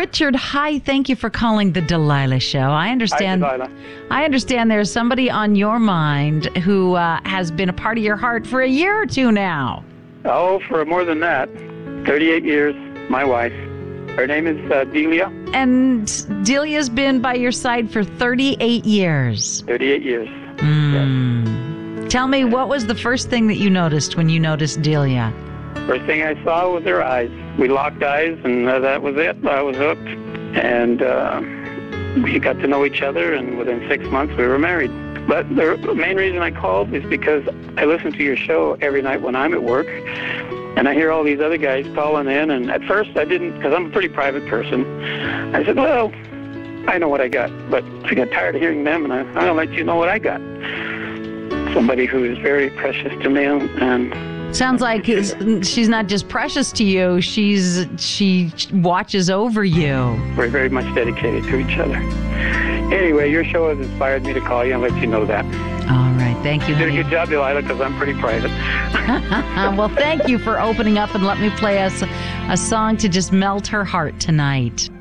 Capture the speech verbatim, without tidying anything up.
Richard, hi. Thank you for calling the Delilah Show. I understand. Hi, Delilah. I understand there's somebody on your mind who uh, has been a part of your heart for a year or two now. Oh, for more than that. thirty-eight years, my wife. Her name is uh, Delia. And Delia's been by your side for thirty-eight years. thirty-eight years. Mm. Tell me, what was the first thing that you noticed when you noticed Delia? First thing I saw was her eyes. We locked eyes, and uh, that was it. I was hooked. And uh, we got to know each other, and within six months, we were married. But the main reason I called is because I listen to your show every night when I'm at work, and I hear all these other guys calling in, and at first I didn't, because I'm a pretty private person. I said, well, I know what I got, but I got tired of hearing them, and I, I'm going to let you know what I got. Somebody who is very precious to me, and... Sounds like she's not just precious to you, she's she watches over you. We're very much dedicated to each other. Anyway, your show has inspired me to call you and let you know that. All right, thank you. You did honey. a good job, Delilah, because I'm pretty private. Well, thank you for opening up and let me play us a, a song to just melt her heart tonight.